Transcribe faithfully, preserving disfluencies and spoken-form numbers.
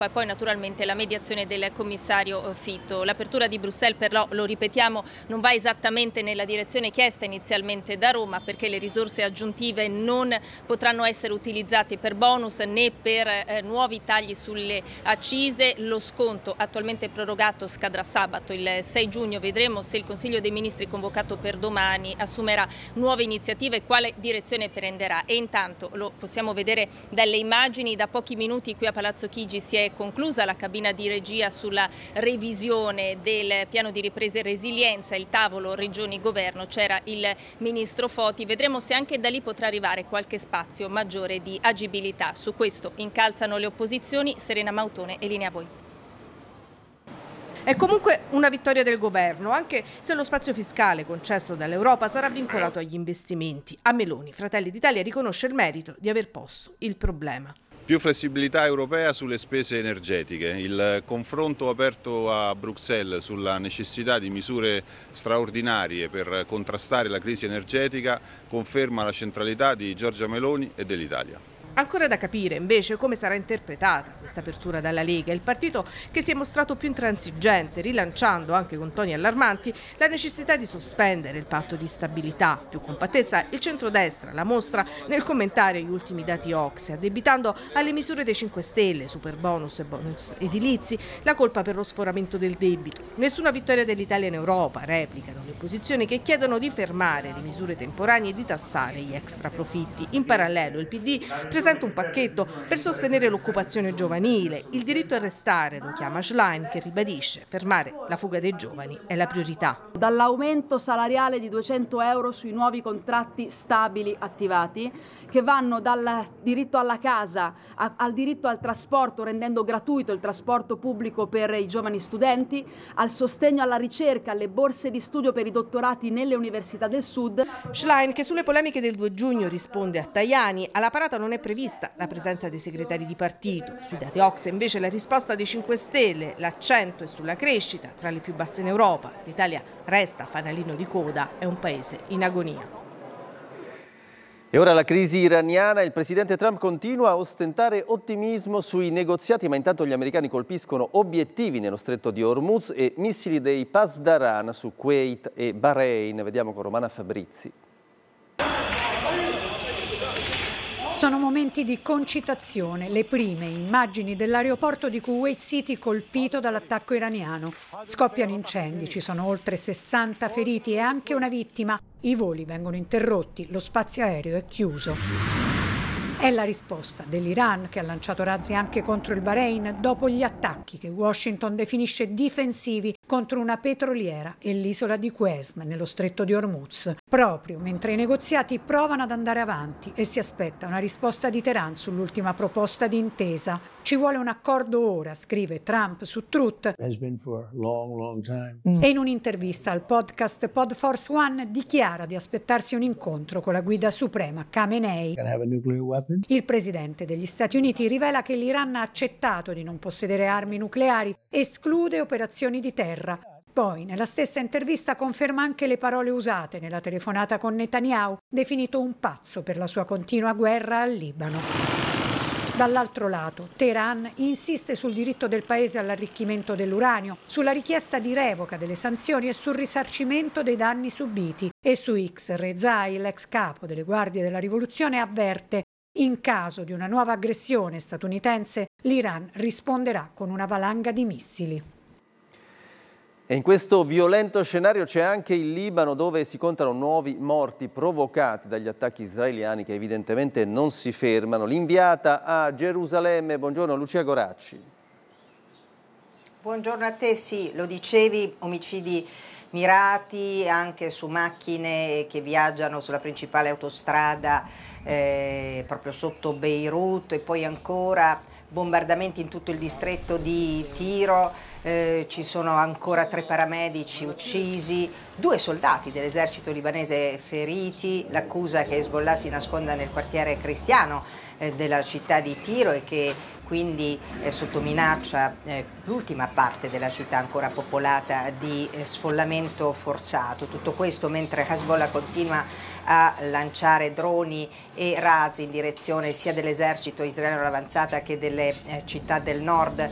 E poi naturalmente la mediazione del commissario Fitto. L'apertura di Bruxelles però, lo ripetiamo, non va esattamente nella direzione chiesta inizialmente da Roma, perché le risorse aggiuntive non potranno essere utilizzate per bonus né per eh, nuovi tagli sulle accise. Lo sconto attualmente prorogato scadrà sabato, il sei giugno. Vedremo se il Consiglio dei Ministri convocato per domani assumerà nuove iniziative e quale direzione prenderà. E intanto lo possiamo vedere dalle immagini, da pochi minuti qui a Palazzo Chigi si è conclusa la cabina di regia sulla revisione del piano di ripresa e resilienza, il tavolo regioni-governo, c'era il ministro Foti. Vedremo se anche da lì potrà arrivare qualche spazio maggiore di agibilità. Su questo incalzano le opposizioni. Serena Mautone, e linea a voi. È comunque una vittoria del governo, anche se lo spazio fiscale concesso dall'Europa sarà vincolato agli investimenti. A Meloni, Fratelli d'Italia riconosce il merito di aver posto il problema. Più flessibilità europea sulle spese energetiche, il confronto aperto a Bruxelles sulla necessità di misure straordinarie per contrastare la crisi energetica conferma la centralità di Giorgia Meloni e dell'Italia. Ancora da capire invece come sarà interpretata questa apertura dalla Lega, il partito che si è mostrato più intransigente, rilanciando anche con toni allarmanti la necessità di sospendere il patto di stabilità. Più compattezza il centrodestra la mostra nel commentare gli ultimi dati O C S E, addebitando alle misure dei cinque Stelle, super bonus e bonus edilizi, la colpa per lo sforamento del debito. Nessuna vittoria dell'Italia in Europa, replicano le opposizioni che chiedono di fermare le misure temporanee e di tassare gli extra profitti. In parallelo il P D presenta un pacchetto per sostenere l'occupazione giovanile. Il diritto a restare lo chiama Schlein, che ribadisce fermare la fuga dei giovani è la priorità. Dall'aumento salariale di duecento euro sui nuovi contratti stabili attivati, che vanno dal diritto alla casa a, al diritto al trasporto, rendendo gratuito il trasporto pubblico per i giovani studenti, al sostegno alla ricerca, alle borse di studio per i dottorati nelle università del Sud. Schlein, che sulle polemiche del due giugno risponde a Tajani, alla parata non è prevista la presenza dei segretari di partito. Sui dati O C S E invece la risposta dei cinque Stelle, l'accento è sulla crescita, tra le più basse in Europa. L'Italia resta fanalino di coda, è un paese in agonia. E ora la crisi iraniana. Il presidente Trump continua a ostentare ottimismo sui negoziati, ma intanto gli americani colpiscono obiettivi nello stretto di Hormuz e missili dei Pasdaran su Kuwait e Bahrain. Vediamo con Romana Fabrizi. Sono momenti di concitazione, le prime immagini dell'aeroporto di Kuwait City colpito dall'attacco iraniano. Scoppiano incendi, ci sono oltre sessanta feriti e anche una vittima. I voli vengono interrotti, lo spazio aereo è chiuso. È la risposta dell'Iran, che ha lanciato razzi anche contro il Bahrain dopo gli attacchi che Washington definisce difensivi contro una petroliera e l'isola di Qesm nello stretto di Hormuz, proprio mentre i negoziati provano ad andare avanti e si aspetta una risposta di Teheran sull'ultima proposta di intesa. Ci vuole un accordo ora, scrive Trump su Truth. Long, long time. E in un'intervista al podcast Pod Force One dichiara di aspettarsi un incontro con la guida suprema Khamenei. Il presidente degli Stati Uniti rivela che l'Iran ha accettato di non possedere armi nucleari, esclude operazioni di terra. Poi, nella stessa intervista, conferma anche le parole usate nella telefonata con Netanyahu, definito un pazzo per la sua continua guerra al Libano. Dall'altro lato, Teheran insiste sul diritto del paese all'arricchimento dell'uranio, sulla richiesta di revoca delle sanzioni e sul risarcimento dei danni subiti. E su X, Rezai, l'ex capo delle guardie della rivoluzione, avverte: in caso di una nuova aggressione statunitense, l'Iran risponderà con una valanga di missili. E in questo violento scenario c'è anche il Libano, dove si contano nuovi morti provocati dagli attacchi israeliani che evidentemente non si fermano. L'inviata a Gerusalemme, buongiorno Lucia Goracci. Buongiorno a te, sì, lo dicevi, omicidi mirati anche su macchine che viaggiano sulla principale autostrada eh, proprio sotto Beirut, e poi ancora bombardamenti in tutto il distretto di Tiro, eh, ci sono ancora tre paramedici uccisi, due soldati dell'esercito libanese feriti, l'accusa che Hezbollah si nasconda nel quartiere cristiano eh, della città di Tiro e che quindi è sotto minaccia eh, l'ultima parte della città ancora popolata di eh, sfollamento forzato. Tutto questo mentre Hezbollah continua a lanciare droni e razzi in direzione sia dell'esercito israeliano all'avanzata che delle eh, città del nord